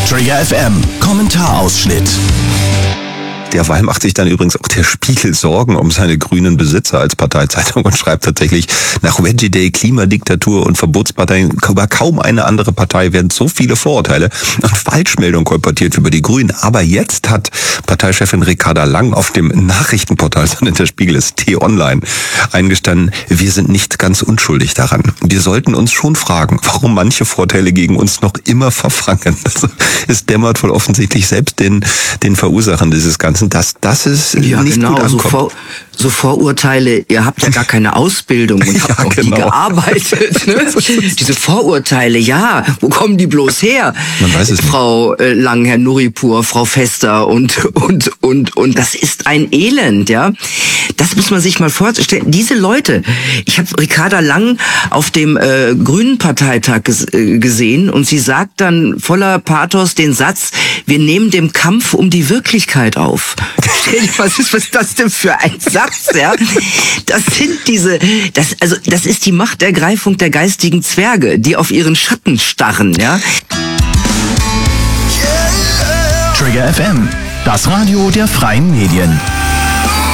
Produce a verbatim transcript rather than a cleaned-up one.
Trigger F M, Kommentarausschnitt. Derweil macht sich dann übrigens auch der Spiegel Sorgen um seine grünen Besitzer als Parteizeitung und schreibt tatsächlich, nach Veggie Day, Klimadiktatur und Verbotsparteien über kaum eine andere Partei werden so viele Vorurteile und Falschmeldungen kolportiert über die Grünen. Aber jetzt hat Parteichefin Ricarda Lang auf dem Nachrichtenportal, sondern der Spiegel ist T-Online, eingestanden, wir sind nicht ganz unschuldig daran. Wir sollten uns schon fragen, warum manche Vorteile gegen uns noch immer verfangen. Also, es dämmert wohl offensichtlich selbst den, den Verursachern dieses Ganzen, dass das ist ja, nicht genau, gut ankommt. So, vor, so Vorurteile, ihr habt ja gar keine Ausbildung und habt ja, auch genau. nie gearbeitet. Ne? Diese Vorurteile, ja, wo kommen die bloß her? Man weiß es nicht. Frau äh, Lang, Herr Nuripur, Frau Fester und, und, und, und das ist ein Elend, ja. Das muss man sich mal vorstellen. Diese Leute, ich habe Ricarda Lang auf dem äh, Grünen Parteitag ges- äh, gesehen und sie sagt dann voller Pathos den Satz, wir nehmen dem Kampf um die Wirklichkeit auf. Stell dir, was ist, was ist das denn für ein Satz, ja? Das sind diese, das, also, das ist die Machtergreifung der geistigen Zwerge, die auf ihren Schatten starren, ja? Trigger F M, das Radio der freien Medien.